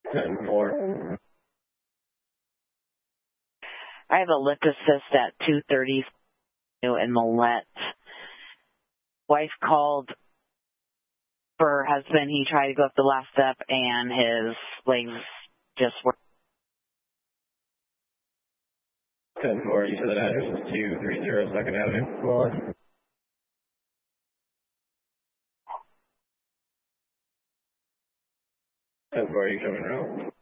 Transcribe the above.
10-4. I have a lip assist at 2:30 in Millette. Wife called for her husband. He tried to go up the last step and his legs just were. 10-4, you said that address is 230 2nd Avenue. Floor. 10-4, you coming around?